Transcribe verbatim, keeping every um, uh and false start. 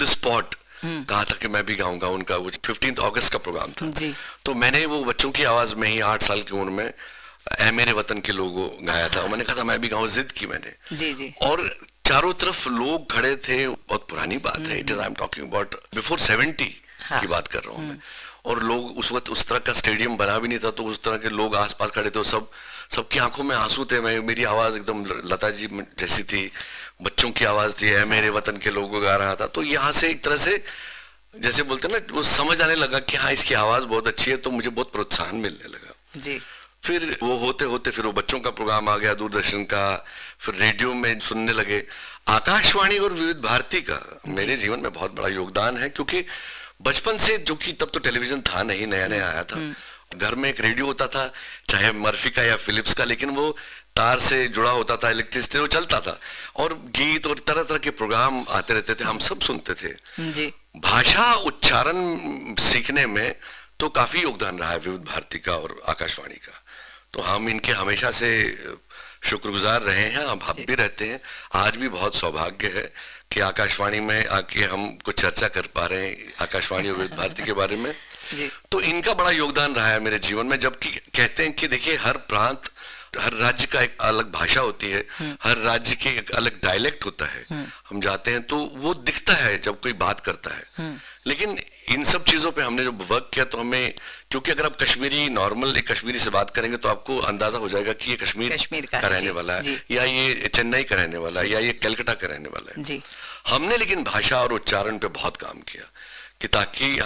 The spot कहा था कि मैं भी गाऊंगा। उनका वो फिफ्टींथ अगस्त का प्रोग्राम था जी। तो मैंने वो बच्चों की आवाज में ही आठ साल की उम्र में ऐ मेरे वतन के लोगों गाया था। और मैंने कहा था मैं भी गाऊं, जिद की मैंने जी जी। और चारों तरफ लोग खड़े थे। बहुत पुरानी बात है, it is I am talking about before seventy की बात कर रहा हूँ मैं। और लोग उस वक्त उस तरह का स्टेडियम बना भी नहीं था, तो उस तरह के लोग आसपास खड़े थे। सब सबकी आंखों में आंसू थे। मैं मेरी आवाज एकदम लता जी जैसी थी, बच्चों की आवाज थी, ऐ मेरे वतन के लोगों गा रहा था। तो यहाँ से एक तरह से जैसे बोलते हैं ना, वो समझ आने लगा कि हाँ इसकी आवाज बहुत अच्छी है, तो मुझे बहुत प्रोत्साहन मिलने लगा जी। फिर वो होते होते फिर वो बच्चों का प्रोग्राम आ गया दूरदर्शन का, फिर रेडियो में सुनने लगे। आकाशवाणी और विविध भारती का मेरे जीवन में बहुत बड़ा योगदान है, क्योंकि बचपन से, जो कि तब तो टेलीविजन था नहीं, नया नया आया था, घर में एक रेडियो होता था, चाहे मर्फी का या फिलिप्स का, लेकिन वो तार से जुड़ा होता था, इलेक्ट्रिसिटी, वो चलता था और गीत और तरह तरह के प्रोग्राम आते रहते थे, हम सब सुनते थे जी। भाषा उच्चारण सीखने में तो काफी योगदान रहा है विविध भारती का और आकाशवाणी का। तो हम इनके हमेशा से शुक्रगुजार रहे हैं, अब हम भी रहते हैं। आज भी बहुत सौभाग्य है कि आकाशवाणी में आके हम कुछ चर्चा कर पा रहे हैं आकाशवाणी और विविध भारती के बारे में जी। तो इनका बड़ा योगदान रहा है मेरे जीवन में। जबकि कहते हैं कि देखिए, हर प्रांत, हर राज्य का एक अलग भाषा होती है, हर राज्य के एक अलग डायलेक्ट होता है। हम जाते हैं तो वो दिखता है जब कोई बात करता है, लेकिन इन सब चीजों पे हमने जब वर्क किया तो हमें, क्योंकि अगर आप कश्मीरी नॉर्मल एक कश्मीरी से बात करेंगे तो आपको अंदाजा हो जाएगा कि ये कश्मीर, कश्मीर का, का रहने वाला है, या ये चेन्नई का रहने वाला है, या ये कलकत्ता का रहने वाला है जी। हमने लेकिन भाषा और उच्चारण पे बहुत काम किया कि ताकि